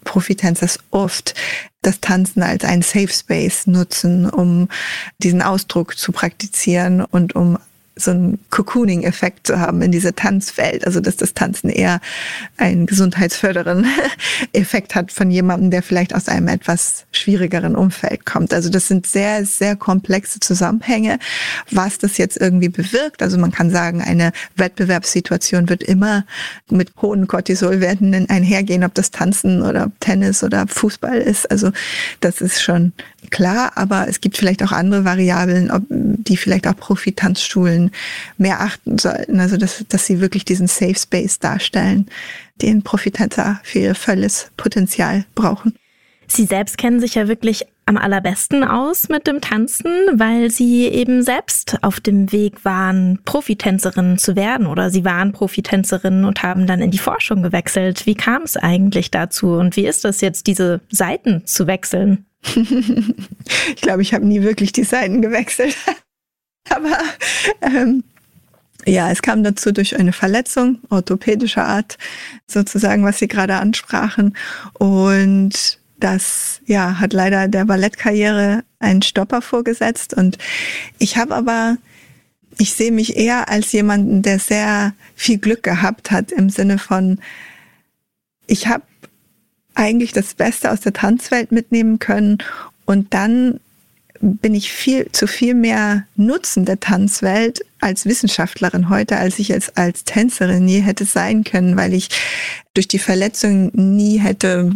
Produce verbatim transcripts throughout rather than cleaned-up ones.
Profitänzer oft das Tanzen als einen Safe Space nutzen, um diesen Ausdruck zu praktizieren und um so einen Cocooning-Effekt zu haben in dieser Tanzwelt. Also dass das Tanzen eher einen gesundheitsfördernden Effekt hat von jemandem, der vielleicht aus einem etwas schwierigeren Umfeld kommt. Also das sind sehr, sehr komplexe Zusammenhänge, was das jetzt irgendwie bewirkt. Also man kann sagen, eine Wettbewerbssituation wird immer mit hohen Cortisolwerten einhergehen, ob das Tanzen oder Tennis oder Fußball ist. Also das ist schon klar, aber es gibt vielleicht auch andere Variablen, ob, die vielleicht auch Profitanzschulen mehr achten sollten. Also dass, dass sie wirklich diesen Safe Space darstellen, den Profitänzer für ihr volles Potenzial brauchen. Sie selbst kennen sich ja wirklich am allerbesten aus mit dem Tanzen, weil Sie eben selbst auf dem Weg waren, Profitänzerin zu werden, oder Sie waren Profitänzerin und haben dann in die Forschung gewechselt. Wie kam es eigentlich dazu und wie ist das jetzt, diese Seiten zu wechseln? Ich glaube, ich habe nie wirklich die Seiten gewechselt. Aber ähm, ja, es kam dazu durch eine Verletzung, orthopädischer Art, sozusagen, was Sie gerade ansprachen. Und das ja hat leider der Ballettkarriere einen Stopper vorgesetzt. Und ich habe aber, ich sehe mich eher als jemanden, der sehr viel Glück gehabt hat, im Sinne von, ich habe eigentlich das Beste aus der Tanzwelt mitnehmen können und dann bin ich viel zu viel mehr Nutzen der Tanzwelt als Wissenschaftlerin heute, als ich jetzt als Tänzerin je hätte sein können, weil ich durch die Verletzung nie hätte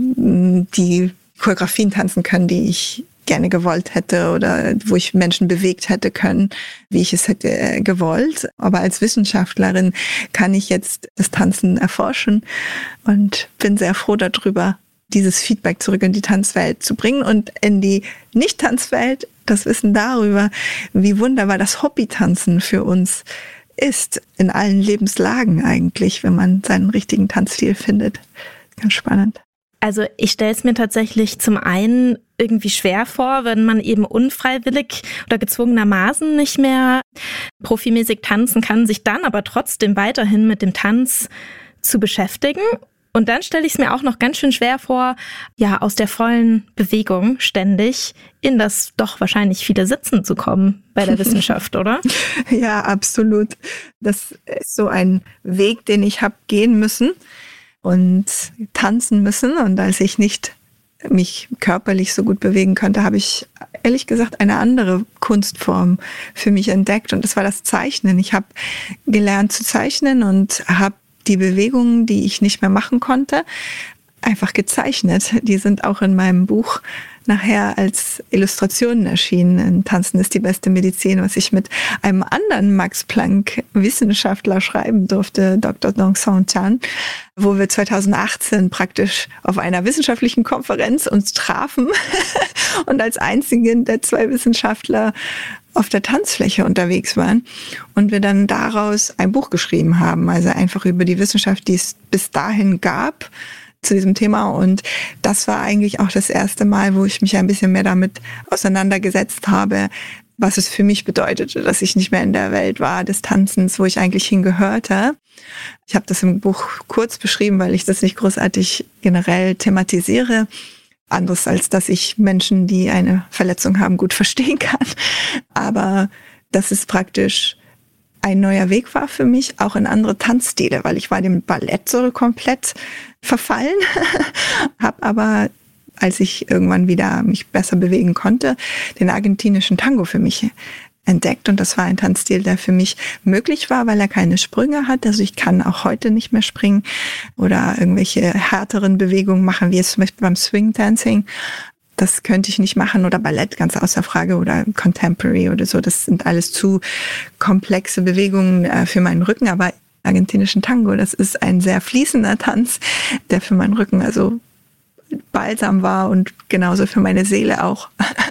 die Choreografien tanzen können, die ich gerne gewollt hätte oder wo ich Menschen bewegt hätte können, wie ich es hätte gewollt. Aber als Wissenschaftlerin kann ich jetzt das Tanzen erforschen und bin sehr froh darüber, dieses Feedback zurück in die Tanzwelt zu bringen und in die Nicht-Tanzwelt das Wissen darüber, wie wunderbar das Hobbytanzen für uns ist, in allen Lebenslagen eigentlich, wenn man seinen richtigen Tanzstil findet. Ganz spannend. Also ich stelle es mir tatsächlich zum einen irgendwie schwer vor, wenn man eben unfreiwillig oder gezwungenermaßen nicht mehr profimäßig tanzen kann, sich dann aber trotzdem weiterhin mit dem Tanz zu beschäftigen. Und dann stelle ich es mir auch noch ganz schön schwer vor, ja, aus der vollen Bewegung ständig in das doch wahrscheinlich viele Sitzen zu kommen bei der Wissenschaft, oder? Ja, absolut. Das ist so ein Weg, den ich habe gehen müssen und tanzen müssen. Und als ich nicht mich körperlich so gut bewegen konnte, habe ich ehrlich gesagt eine andere Kunstform für mich entdeckt. Und das war das Zeichnen. Ich habe gelernt zu zeichnen und habe die Bewegungen, die ich nicht mehr machen konnte, einfach gezeichnet. Die sind auch in meinem Buch nachher als Illustrationen erschienen. Tanzen ist die beste Medizin, was ich mit einem anderen Max-Planck-Wissenschaftler schreiben durfte, Doktor Dong-Song Chan, wo wir zweitausendachtzehn praktisch auf einer wissenschaftlichen Konferenz uns trafen und als einzigen der zwei Wissenschaftler auf der Tanzfläche unterwegs waren und wir dann daraus ein Buch geschrieben haben, also einfach über die Wissenschaft, die es bis dahin gab zu diesem Thema. Und das war eigentlich auch das erste Mal, wo ich mich ein bisschen mehr damit auseinandergesetzt habe, was es für mich bedeutete, dass ich nicht mehr in der Welt war des Tanzens, wo ich eigentlich hingehörte. Ich habe das im Buch kurz beschrieben, weil ich das nicht großartig generell thematisiere. Anderes als, dass ich Menschen, die eine Verletzung haben, gut verstehen kann. Aber dass es praktisch ein neuer Weg war für mich, auch in andere Tanzstile, weil ich war dem Ballett so komplett verfallen, habe aber, als ich irgendwann wieder mich besser bewegen konnte, den argentinischen Tango für mich entdeckt. Und das war ein Tanzstil, der für mich möglich war, weil er keine Sprünge hat. Also ich kann auch heute nicht mehr springen oder irgendwelche härteren Bewegungen machen, wie jetzt zum Beispiel beim Swing Dancing. Das könnte ich nicht machen, oder Ballett, ganz außer Frage, oder Contemporary oder so. Das sind alles zu komplexe Bewegungen für meinen Rücken. Aber argentinischen Tango, das ist ein sehr fließender Tanz, der für meinen Rücken also balsam war und genauso für meine Seele auch.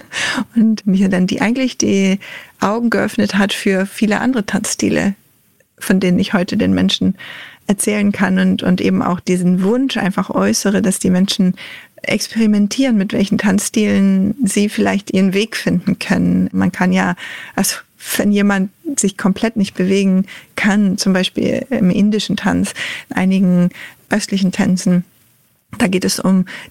Und mir dann die eigentlich die Augen geöffnet hat für viele andere Tanzstile, von denen ich heute den Menschen erzählen kann und, und eben auch diesen Wunsch einfach äußere, dass die Menschen experimentieren, mit welchen Tanzstilen sie vielleicht ihren Weg finden können. Man kann ja, also wenn jemand sich komplett nicht bewegen kann, zum Beispiel im indischen Tanz, in einigen östlichen Tänzen, da geht es um